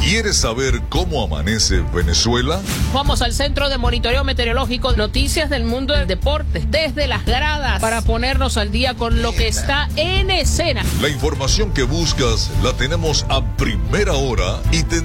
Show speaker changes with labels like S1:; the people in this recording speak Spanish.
S1: ¿Quieres saber cómo amanece Venezuela?
S2: Vamos al Centro de Monitoreo Meteorológico, noticias del mundo del deporte, desde las gradas, para ponernos al día con lo que está en escena.
S1: La información que buscas la tenemos a primera hora y te